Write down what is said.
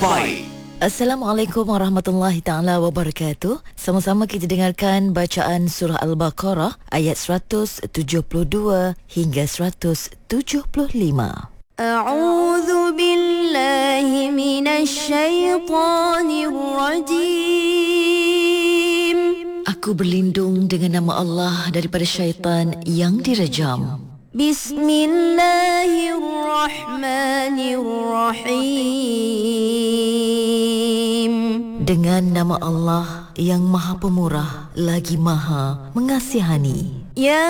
terbaik. Assalamualaikum warahmatullahi ta'ala wabarakatuh. Sama-sama kita dengarkan bacaan surah Al-Baqarah ayat 172 hingga 175. A'udzu billahi minasy syaithanir rajim. Aku berlindung dengan nama Allah daripada syaitan yang dirajam. Bismillahirrahmanirrahim. Dengan nama Allah yang Maha Pemurah lagi Maha Mengasihani. Ya